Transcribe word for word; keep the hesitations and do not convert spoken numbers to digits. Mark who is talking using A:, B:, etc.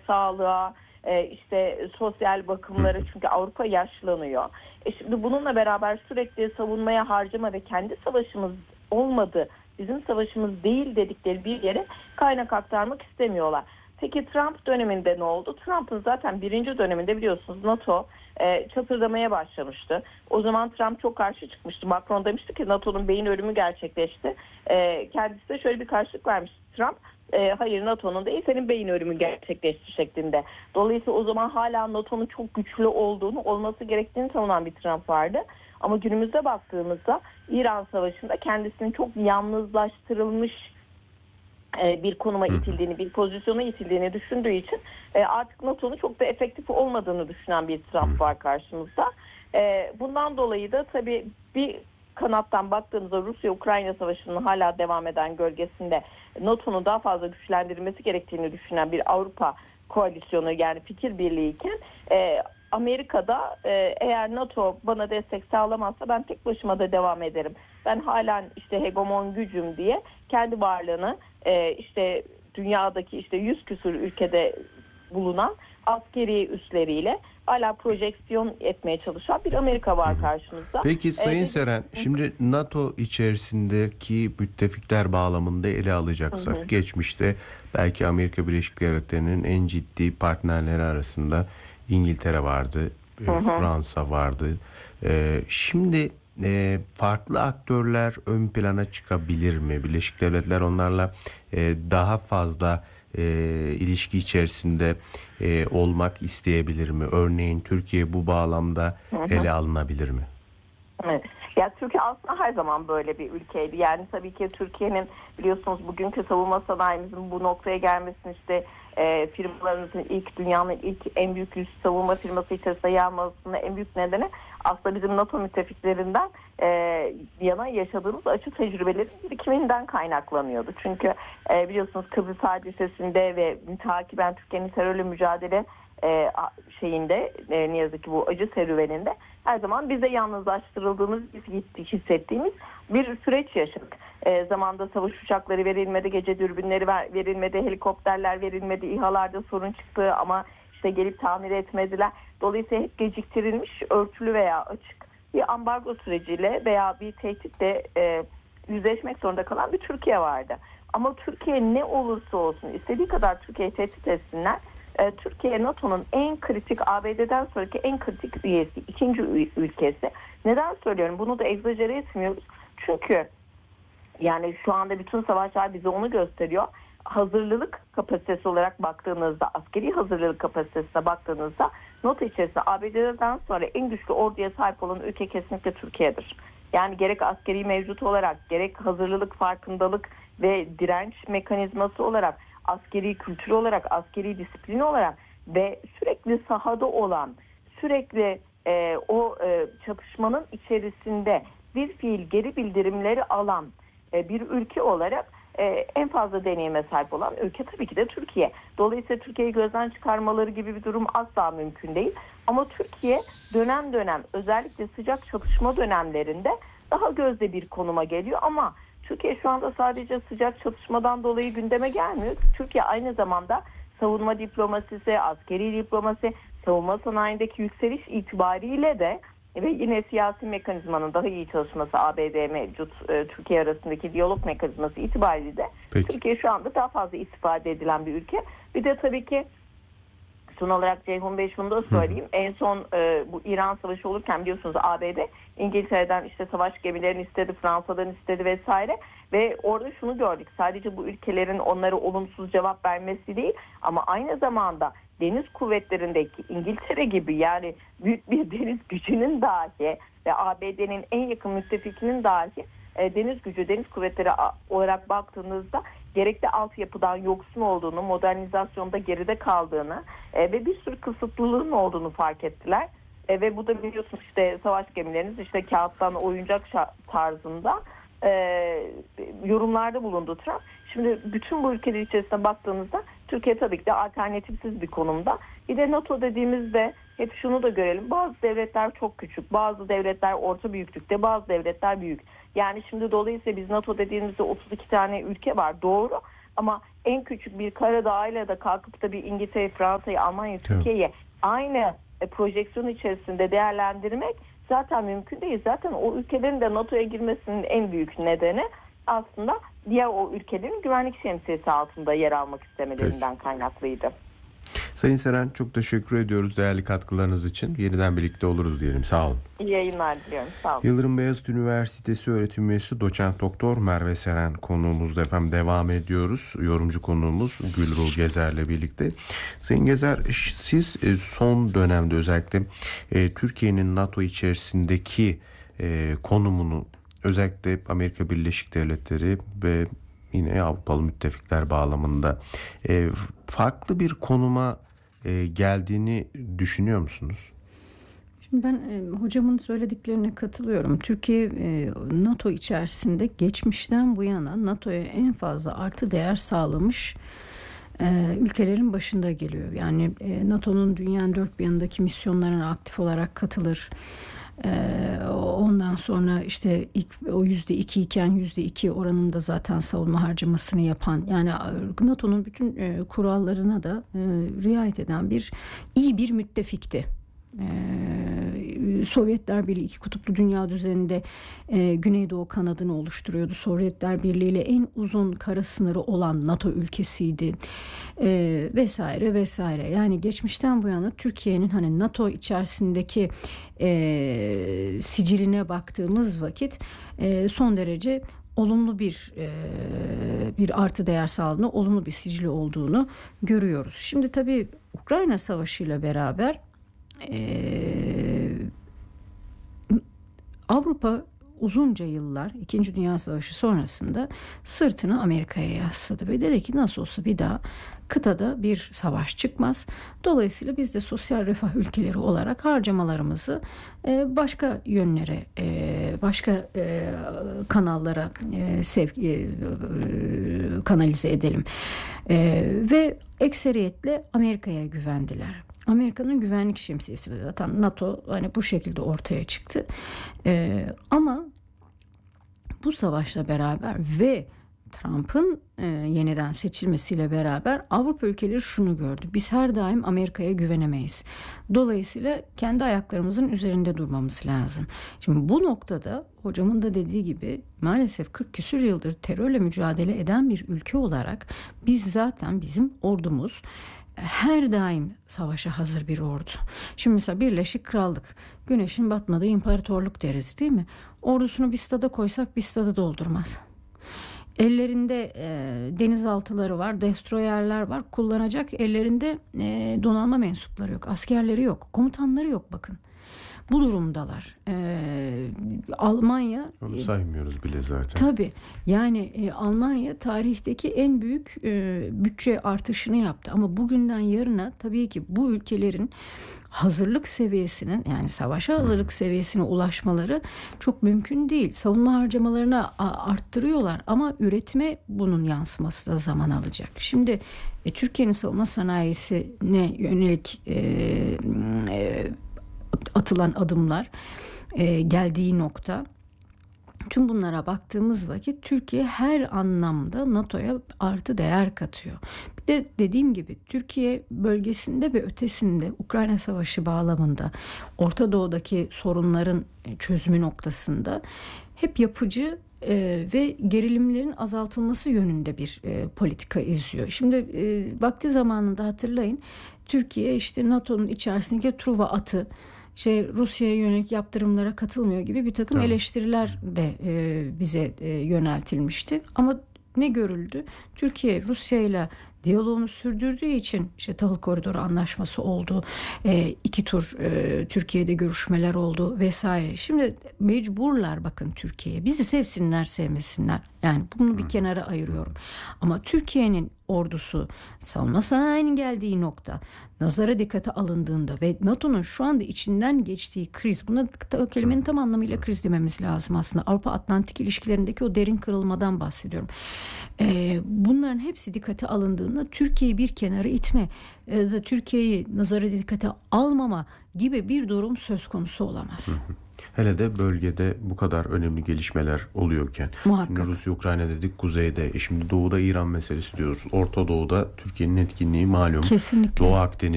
A: sağlığa, e, işte sosyal bakımlara, çünkü Avrupa yaşlanıyor. E şimdi bununla beraber sürekli savunmaya harcama ve kendi savaşımız olmadı, bizim savaşımız değil dedikleri bir yere kaynak aktarmak istemiyorlar. Peki Trump döneminde ne oldu? Trump'ın zaten birinci döneminde biliyorsunuz NATO e, çatırdamaya başlamıştı. O zaman Trump çok karşı çıkmıştı. Macron demişti ki NATO'nun beyin ölümü gerçekleşti. E, kendisi de şöyle bir karşılık vermişti Trump. E, hayır, NATO'nun değil, senin beyin ölümü gerçekleşti şeklinde. Dolayısıyla o zaman hala NATO'nun çok güçlü olduğunu, olması gerektiğini savunan bir Trump vardı. Ama günümüzde baktığımızda İran Savaşı'nda kendisinin çok yalnızlaştırılmış bir konuma itildiğini, bir pozisyona itildiğini düşündüğü için artık NATO'nun çok da efektif olmadığını düşünen bir Trump var karşımızda. Bundan dolayı da tabii bir kanattan baktığımızda Rusya-Ukrayna Savaşı'nın hala devam eden gölgesinde NATO'nun daha fazla güçlendirilmesi gerektiğini düşünen bir Avrupa koalisyonu, yani fikir birliğiyken Amerika'da eğer NATO bana destek sağlamazsa ben tek başıma da devam ederim, ben halen işte hegemon gücüm diye kendi varlığını e, işte dünyadaki işte yüz küsur ülkede bulunan askeri üsleriyle hala projeksiyon etmeye çalışan bir Amerika var karşımızda.
B: Peki Sayın
A: ee,
B: Seren, şimdi NATO içerisindeki müttefikler bağlamında ele alacaksak, hı hı. geçmişte belki Amerika Birleşik Devletleri'nin en ciddi partnerleri arasında İngiltere vardı, hı hı. Fransa vardı. Ee, şimdi e, farklı aktörler ön plana çıkabilir mi? Birleşik Devletler onlarla e, daha fazla e, ilişki içerisinde e, olmak isteyebilir mi? Örneğin Türkiye bu bağlamda hı hı. ele alınabilir mi?
A: Evet. Ya Türkiye aslında her zaman böyle bir ülkeydi. Yani tabii ki Türkiye'nin biliyorsunuz bugünkü savunma sanayimizin bu noktaya gelmesini, işte e, firmalarımızın ilk dünyanın ilk en büyük üst savunma firması içerisinde yer almasının en büyük nedeni aslında bizim NATO müttefiklerinden e, yana yaşadığımız açı tecrübelerin birikiminden kaynaklanıyordu. Çünkü e, biliyorsunuz Kıbrıs hadisesinde ve mütakiben Türkiye'nin terörle mücadele e, şeyinde e, ne yazık ki bu acı serüveninde her zaman bize yalnızlaştırıldığımız, hissettiğimiz bir süreç yaşadık. E, zamanda savaş uçakları verilmedi, gece dürbünleri ver, verilmedi, helikopterler verilmedi, İHA'larda sorun çıktı ama işte gelip tamir etmediler. Dolayısıyla hep geciktirilmiş, örtülü veya açık bir ambargo süreciyle veya bir tehditle e, yüzleşmek zorunda kalan bir Türkiye vardı. Ama Türkiye ne olursa olsun, istediği kadar Türkiye'yi tehdit etsinler, Türkiye NATO'nun en kritik, A B D'den sonraki en kritik üyesi, ikinci ülkesi. Neden söylüyorum? Bunu da egzajere etmiyoruz. Çünkü yani şu anda bütün savaşlar bize onu gösteriyor. Hazırlılık kapasitesi olarak baktığınızda, askeri hazırlılık kapasitesine baktığınızda NATO içerisinde A B D'den sonra en güçlü orduya sahip olan ülke kesinlikle Türkiye'dir. Yani gerek askeri mevcut olarak, gerek hazırlılık, farkındalık ve direnç mekanizması olarak, askeri kültür olarak, askeri disiplin olarak ve sürekli sahada olan, sürekli e, o e, çatışmanın içerisinde bir fiil geri bildirimleri alan e, bir ülke olarak e, en fazla deneyime sahip olan ülke tabii ki de Türkiye. Dolayısıyla Türkiye'yi gözden çıkarmaları gibi bir durum asla mümkün değil. Ama Türkiye dönem dönem, özellikle sıcak çatışma dönemlerinde daha gözde bir konuma geliyor ama Türkiye şu anda sadece sıcak çatışmadan dolayı gündeme gelmiyor. Türkiye aynı zamanda savunma diplomasisi, askeri diplomasi, savunma sanayindeki yükseliş itibariyle de ve yine siyasi mekanizmanın daha iyi çalışması, A B D mevcut e, Türkiye arasındaki diyalog mekanizması itibariyle de Peki. Türkiye şu anda daha fazla istifade edilen bir ülke. Bir de tabii ki son olarak Ceyhun Bey şunu da söyleyeyim. Hı. En son e, bu İran Savaşı olurken biliyorsunuz A B D İngiltere'den işte savaş gemilerini istedi, Fransa'dan istedi vesaire ve orada şunu gördük. Sadece bu ülkelerin onlara olumsuz cevap vermesi değil ama aynı zamanda deniz kuvvetlerindeki İngiltere gibi yani büyük bir deniz gücünün dahi ve A B D'nin en yakın müttefikinin dahi e, deniz gücü, deniz kuvvetleri olarak baktığınızda gerekli altyapıdan yoksun olduğunu, modernizasyonda geride kaldığını e, ve bir sürü kısıtlılığın olduğunu fark ettiler. E, ve bu da biliyorsunuz işte savaş gemileriniz işte kağıttan oyuncak tarzında e, yorumlarda bulundu Trump. Şimdi bütün bu ülkeler içerisinde baktığınızda Türkiye tabii ki de alternatifsiz bir konumda. Bir de NATO dediğimizde hep şunu da görelim. Bazı devletler çok küçük, bazı devletler orta büyüklükte, bazı devletler büyük. Yani şimdi dolayısıyla biz NATO dediğimizde otuz iki tane ülke var, doğru. Ama en küçük bir Karadağ'ıyla da kalkıp da bir İngiltere, Fransa'yı, Almanya, Türkiye'yi aynı e, projeksiyon içerisinde değerlendirmek zaten mümkün değil. Zaten o ülkelerin de NATO'ya girmesinin en büyük nedeni aslında diğer o ülkelerin güvenlik şemsiyesi altında yer almak istemelerinden Peki. kaynaklıydı.
B: Sayın Seren, çok teşekkür ediyoruz değerli katkılarınız için. Yeniden birlikte oluruz diyelim. Sağ olun.
A: İyi yayınlar diliyorum. Sağ olun.
B: Yıldırım Beyazıt Üniversitesi öğretim üyesi doçent doktor Merve Seren konuğumuzda efendim devam ediyoruz. Yorumcu konuğumuz Gülruh Gezer'le birlikte. Sayın Gezer, siz son dönemde özellikle e, Türkiye'nin NATO içerisindeki e, konumunu özellikle Amerika Birleşik Devletleri ve yine Avrupalı müttefikler bağlamında e, farklı bir konuma e, geldiğini düşünüyor musunuz?
C: Şimdi ben e, hocamın söylediklerine katılıyorum. Türkiye e, NATO içerisinde geçmişten bu yana NATO'ya en fazla artı değer sağlamış e, ülkelerin başında geliyor. Yani e, NATO'nun dünyanın dört bir yanındaki misyonlarına aktif olarak katılır. Ee, ondan sonra işte ilk, o yüzde iki iken yüzde iki oranında zaten savunma harcamasını yapan, yani NATO'nun bütün e, kurallarına da e, riayet eden bir iyi bir müttefikti. Ee, Sovyetler Birliği iki kutuplu dünya düzeninde e, Güneydoğu kanadını oluşturuyordu. Sovyetler Birliği ile en uzun kara sınırı olan NATO ülkesiydi. Ee, vesaire vesaire. Yani geçmişten bu yana Türkiye'nin hani NATO içerisindeki e, siciline baktığımız vakit e, son derece olumlu bir e, bir artı değer sağladığını, olumlu bir sicili olduğunu görüyoruz. Şimdi tabii Ukrayna Savaşı ile beraber Ee, Avrupa uzunca yıllar İkinci Dünya Savaşı sonrasında sırtını Amerika'ya yasladı ve dedi ki nasıl olsa bir daha kıtada bir savaş çıkmaz. Dolayısıyla biz de sosyal refah ülkeleri olarak harcamalarımızı e, başka yönlere, e, başka e, kanallara e, sevk, e, kanalize edelim. E, ve ekseriyetle Amerika'ya güvendiler. Amerika'nın güvenlik şemsiyesi zaten NATO hani bu şekilde ortaya çıktı. Ee, ama bu savaşla beraber ve Trump'ın e, yeniden seçilmesiyle beraber Avrupa ülkeleri şunu gördü. Biz her daim Amerika'ya güvenemeyiz. Dolayısıyla kendi ayaklarımızın üzerinde durmamız lazım. Şimdi bu noktada hocamın da dediği gibi maalesef kırk küsur yıldır terörle mücadele eden bir ülke olarak biz zaten bizim ordumuz her daim savaşa hazır bir ordu. Şimdi mesela Birleşik Krallık, güneşin batmadığı imparatorluk deriz değil mi? Ordusunu bir stada koysak bir stadı doldurmaz. Ellerinde e, denizaltıları var, destroyerler var, kullanacak. Ellerinde e, donanma mensupları yok, askerleri yok, komutanları yok bakın. Bu durumdalar. Ee, Almanya...
B: Onu saymıyoruz bile zaten.
C: Tabii. Yani e, Almanya tarihteki en büyük e, bütçe artışını yaptı. Ama bugünden yarına tabii ki bu ülkelerin hazırlık seviyesinin, yani savaşa hazırlık seviyesine ulaşmaları çok mümkün değil. Savunma harcamalarını arttırıyorlar ama üretime bunun yansıması da zaman alacak. Şimdi e, Türkiye'nin savunma sanayisine yönelik e, e, atılan adımlar, e, geldiği nokta, tüm bunlara baktığımız vakit Türkiye her anlamda NATO'ya artı değer katıyor. Bir de dediğim gibi Türkiye bölgesinde ve ötesinde Ukrayna Savaşı bağlamında Orta Doğu'daki sorunların çözümü noktasında hep yapıcı e, ve gerilimlerin azaltılması yönünde bir e, politika izliyor. Şimdi e, vakti zamanında hatırlayın, Türkiye işte NATO'nun içerisindeki Truva atı, şey Rusya'ya yönelik yaptırımlara katılmıyor gibi bir takım tamam. eleştiriler de e, bize e, yöneltilmişti. Ama ne görüldü? Türkiye Rusya ile diyaloğunu sürdürdüğü için işte Tahıl Koridoru Anlaşması oldu. E, iki tur e, Türkiye'de görüşmeler oldu vesaire. Şimdi mecburlar bakın Türkiye'ye. Bizi sevsinler sevmesinler. Yani bunu bir kenara ayırıyorum. Ama Türkiye'nin ordusu, savunma sanayinin geldiği nokta, nazara dikkate alındığında ve NATO'nun şu anda içinden geçtiği kriz, buna kelimenin tam anlamıyla kriz dememiz lazım aslında. Avrupa-Atlantik ilişkilerindeki o derin kırılmadan bahsediyorum. Ee, bunların hepsi dikkate alındığında karşısında Türkiye'yi bir kenara itme ya da Türkiye'yi nazara dikkate almama gibi bir durum söz konusu olamaz.
B: Hı hı. Hele de bölgede bu kadar önemli gelişmeler oluyorken.
C: Muhakkak.
B: Rusya, Ukrayna dedik, kuzeyde. E şimdi doğuda İran meselesi diyoruz. Orta Doğu'da Türkiye'nin etkinliği malum.
C: Kesinlikle.
B: Doğu Akdeniz